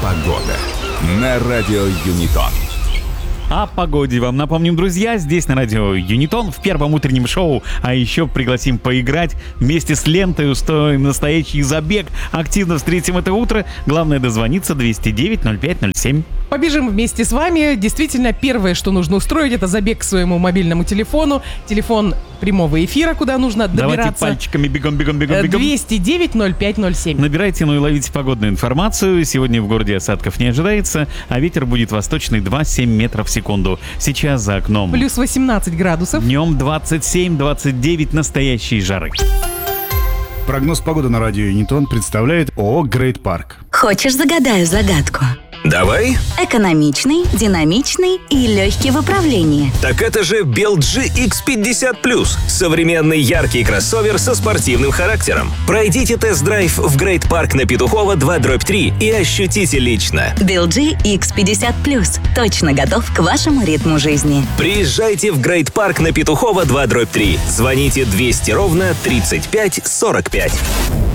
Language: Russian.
Погода на радио Юнитон. О погоде вам напомним, друзья, здесь на радио Юнитон в первом утреннем шоу. А еще пригласим поиграть вместе с лентой, устроим настоящий забег. Активно встретим это утро. Главное дозвониться 209-05-07. Побежим вместе с вами. Действительно, первое, что нужно устроить, это забег к своему мобильному телефону. Телефон прямого эфира, куда нужно добираться. Давайте пальчиками бегом. 209-05-07. Набирайте, и ловите погодную информацию. Сегодня в городе осадков не ожидается, а ветер будет восточный 2,7 метров в секунду. Сейчас за окном Плюс 18 градусов. днем 27-29 настоящей жары. Прогноз погоды на радио Юнитон представляет ООО «Грейт Парк». Хочешь, загадаю загадку? Давай. Экономичный, динамичный и легкий в управлении. Так это же BLG X50+. Современный яркий кроссовер со спортивным характером. Пройдите тест-драйв в Грейт Парк на Петухова 2/3 и ощутите лично. BLG X50+. Точно готов к вашему ритму жизни. Приезжайте в Грейт Парк на Петухова 2/3. Звоните 200 ровно 35 45.